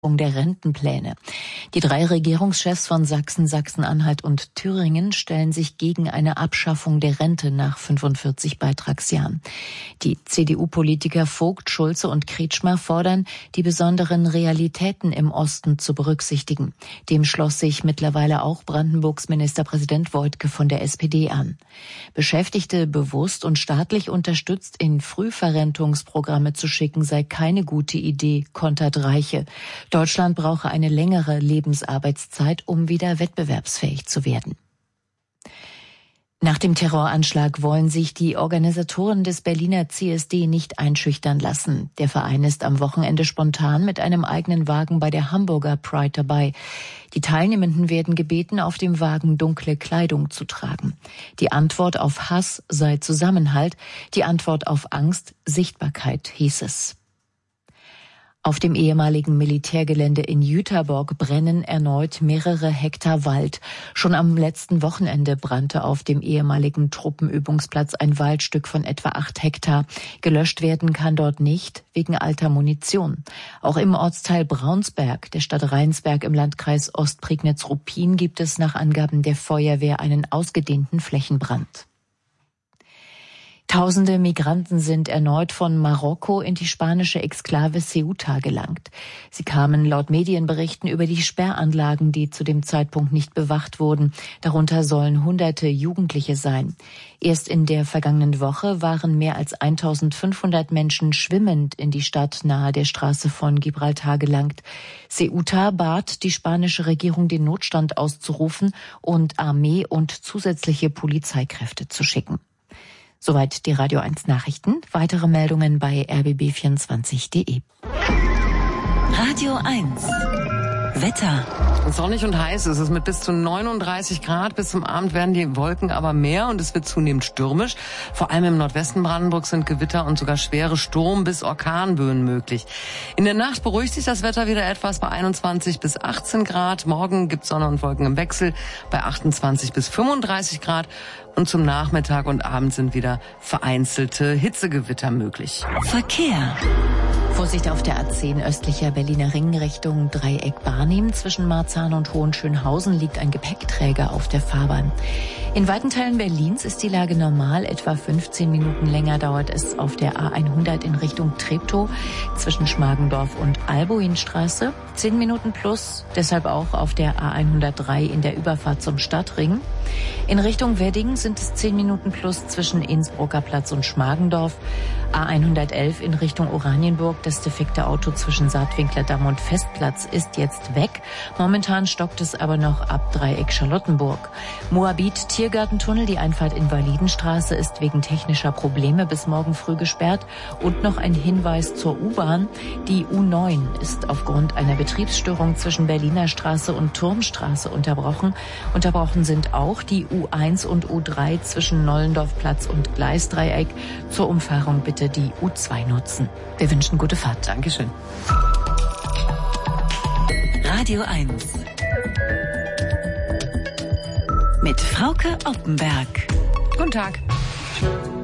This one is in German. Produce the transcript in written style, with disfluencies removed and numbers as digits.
der Rentenpläne. Die 3 Regierungschefs von Sachsen, Sachsen-Anhalt und Thüringen stellen sich gegen eine Abschaffung der Rente nach 45 Beitragsjahren. Die CDU-Politiker Vogt, Schulze und Kretschmer fordern, die besonderen Realitäten im Osten zu berücksichtigen. Dem schloss sich mittlerweile auch Brandenburgs Ministerpräsident Woidke von der SPD an. Beschäftigte bewusst und staatlich unterstützt in Frühverrentungsprogramme zu schicken, sei keine gute Idee, kontert Reiche. Deutschland brauche eine längere Lebensarbeitszeit, um wieder wettbewerbsfähig zu werden. Nach dem Terroranschlag wollen sich die Organisatoren des Berliner CSD nicht einschüchtern lassen. Der Verein ist am Wochenende spontan mit einem eigenen Wagen bei der Hamburger Pride dabei. Die Teilnehmenden werden gebeten, auf dem Wagen dunkle Kleidung zu tragen. Die Antwort auf Hass sei Zusammenhalt, die Antwort auf Angst Sichtbarkeit, hieß es. Auf dem ehemaligen Militärgelände in Jüterborg brennen erneut mehrere Hektar Wald. Schon am letzten Wochenende brannte auf dem ehemaligen Truppenübungsplatz ein Waldstück von etwa 8 Hektar. Gelöscht werden kann dort nicht, wegen alter Munition. Auch im Ortsteil Braunsberg der Stadt Rheinsberg im Landkreis Ostprignitz-Ruppin gibt es nach Angaben der Feuerwehr einen ausgedehnten Flächenbrand. Tausende Migranten sind erneut von Marokko in die spanische Exklave Ceuta gelangt. Sie kamen laut Medienberichten über die Sperranlagen, die zu dem Zeitpunkt nicht bewacht wurden. Darunter sollen Hunderte Jugendliche sein. Erst in der vergangenen Woche waren mehr als 1500 Menschen schwimmend in die Stadt nahe der Straße von Gibraltar gelangt. Ceuta bat die spanische Regierung, den Notstand auszurufen und Armee und zusätzliche Polizeikräfte zu schicken. Soweit die Radio 1 Nachrichten. Weitere Meldungen bei rbb24.de. Radio 1 Wetter. Sonnig und heiß ist es mit bis zu 39 Grad. Bis zum Abend werden die Wolken aber mehr und es wird zunehmend stürmisch. Vor allem im Nordwesten Brandenburgs sind Gewitter und sogar schwere Sturm- bis Orkanböen möglich. In der Nacht beruhigt sich das Wetter wieder etwas bei 21 bis 18 Grad. Morgen gibt es Sonne und Wolken im Wechsel bei 28 bis 35 Grad. Und zum Nachmittag und Abend sind wieder vereinzelte Hitzegewitter möglich. Verkehr. Vorsicht auf der A10 östlicher Berliner Ring Richtung Dreieck Barnim. Zwischen Marzahn und Hohenschönhausen liegt ein Gepäckträger auf der Fahrbahn. In weiten Teilen Berlins ist die Lage normal. Etwa 15 Minuten länger dauert es auf der A100 in Richtung Treptow zwischen Schmargendorf und Albuinstraße. 10 Minuten plus, deshalb auch auf der A103 in der Überfahrt zum Stadtring. In Richtung Wedding sind es 10 Minuten plus zwischen Innsbrucker Platz und Schmargendorf. A111 in Richtung Oranienburg. Das defekte Auto zwischen Saatwinkler-Damm und Festplatz ist jetzt weg. Momentan stockt es aber noch ab Dreieck Charlottenburg. Moabit-Tiergartentunnel, die Einfahrt Invalidenstraße ist wegen technischer Probleme bis morgen früh gesperrt. Und noch ein Hinweis zur U-Bahn. Die U9 ist aufgrund einer Betriebsstörung zwischen Berliner Straße und Turmstraße unterbrochen. Unterbrochen sind auch die U1 und U3 zwischen Nollendorfplatz und Gleisdreieck. Zur Umfahrung bitte die U2 nutzen. Wir wünschen gute Fahrt. Dankeschön. Radio 1 mit Frauke Oppenberg. Guten Tag.